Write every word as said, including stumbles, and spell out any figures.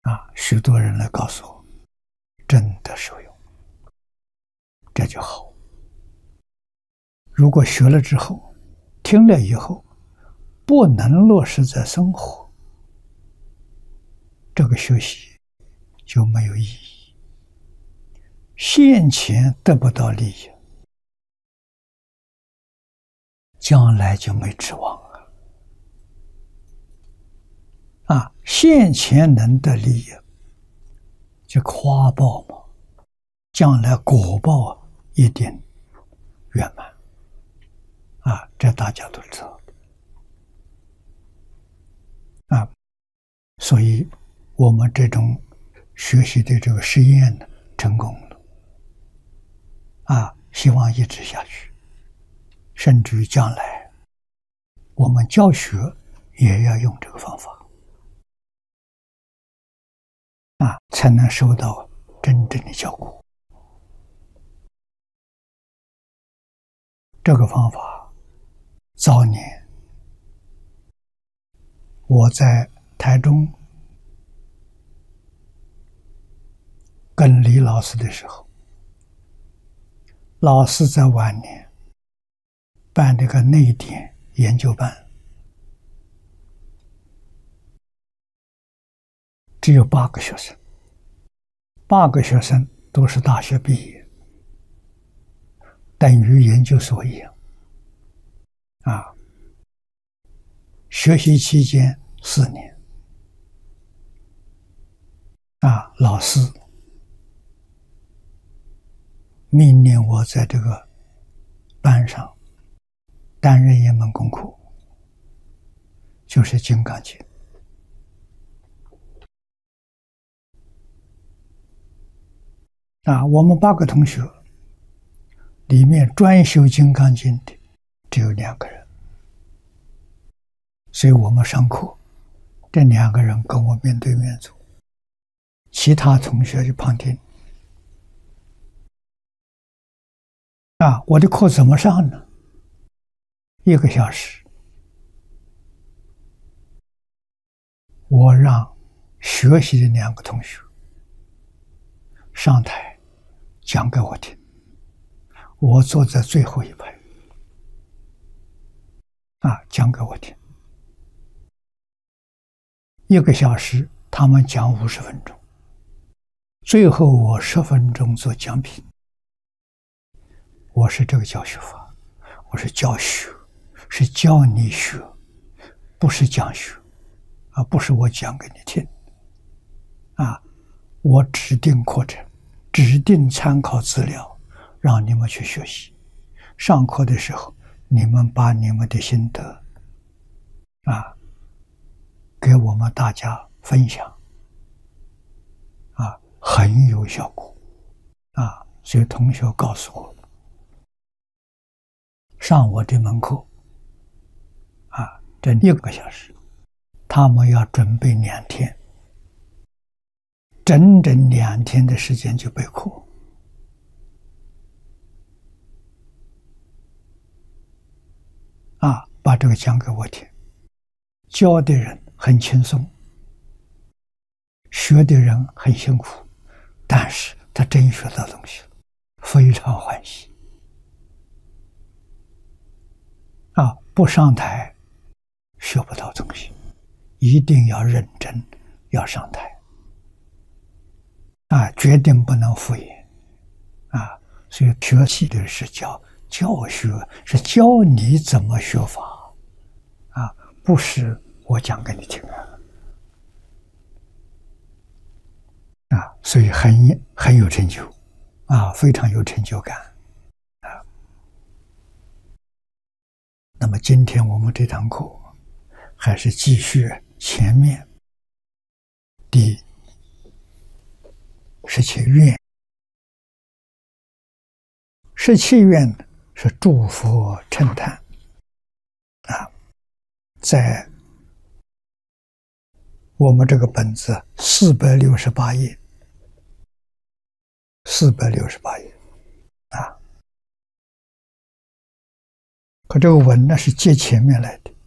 啊，许多人来告诉我，真的受用，这就好。如果学了之后，听了以后，不能落实在生活，这个学习就没有意义，现前得不到利益，将来就没指望了。啊，现前能得利益，就花报嘛，将来果报一定圆满。啊，这大家都知道的。啊，所以我们这种学习的这个实验呢，成功了。啊，希望一直下去，甚至于将来我们教学也要用这个方法，啊，才能收到真正的效果。这个方法早年我在台中跟李老师的时候，老师在晚年办这个内典研究班，只有八个学生，八个学生都是大学毕业，等于研究所一样。啊，学习期间四年。啊，老师命令我在这个班上担任一门功课，就是《金刚经》。啊，我们八个同学里面专修《金刚经》的只有两个人，所以我们上课，这两个人跟我面对面坐，其他同学就旁听。啊，我的课怎么上呢？一个小时，我让学习的两个同学上台讲给我听，我坐在最后一排，啊，讲给我听。一个小时，他们讲五十分钟，最后我十分钟做讲评。我是这个教学法，我是教学，是教你学，不是讲学，啊，不是我讲给你听。啊，我指定课程，指定参考资料，让你们去学习。上课的时候，你们把你们的心得，啊，给我们大家分享，啊，很有效果。啊，所以同学告诉我，上我这门课，啊，这一个小时，他们要准备两天，整整两天的时间就备课。啊，把这个讲给我听，教的人很轻松，学的人很辛苦，但是他真学到东西了，非常欢喜。啊，不上台学不到东西，一定要认真，要上台。啊，决定不能敷衍。啊，所以学习的是教教学，是教你怎么学法。啊，不是我讲给你听啊。啊，所以很很有成就，啊，非常有成就感。啊，那么今天我们这堂课还是继续前面第十七愿。十七愿是祝福称叹。啊，在我们这个本子四百六十八页，四百六十八页。啊，可这个文呢是接前面来的。